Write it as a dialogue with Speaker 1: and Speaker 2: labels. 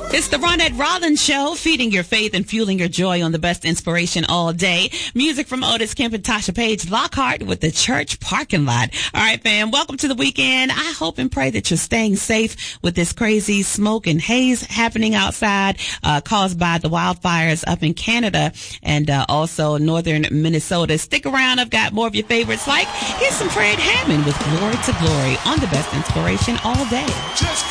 Speaker 1: It's the Ronette Rollins Show, feeding your faith and fueling your joy on the best inspiration all day. Music from Otis Kemp and Tasha Page Lockhart with the church parking lot. All right, fam, welcome to the weekend. I hope and pray that you're staying safe with this crazy smoke and haze happening outside, caused by the wildfires up in Canada and also northern Minnesota. Stick around. I've got more of your favorites. Like, here's some Fred Hammond with Glory to Glory on the best inspiration all day.